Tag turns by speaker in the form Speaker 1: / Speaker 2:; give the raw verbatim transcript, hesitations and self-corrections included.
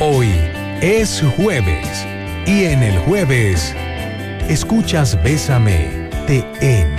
Speaker 1: Hoy es jueves y en el jueves escuchas Bésame de N.